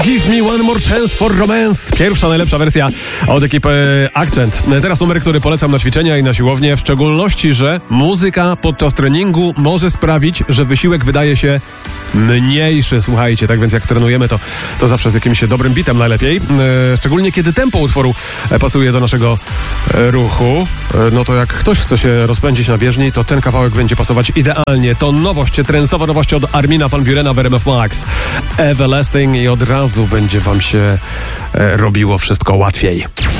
Give me one more chance for romance. Pierwsza, najlepsza wersja od ekipy Accent. Teraz numer, który polecam na ćwiczenia i na siłownię, w szczególności, że muzyka podczas treningu może sprawić, że wysiłek wydaje się mniejszy. Słuchajcie, tak więc jak trenujemy, to zawsze z jakimś dobrym bitem najlepiej. Szczególnie kiedy tempo utworu pasuje do naszego ruchu. No to jak ktoś chce się rozpędzić na bieżni, to ten kawałek będzie pasować idealnie. To nowość, trensowa nowość od Armina van Burena w RMF Max. Everlasting i od razu będzie wam się robiło wszystko łatwiej.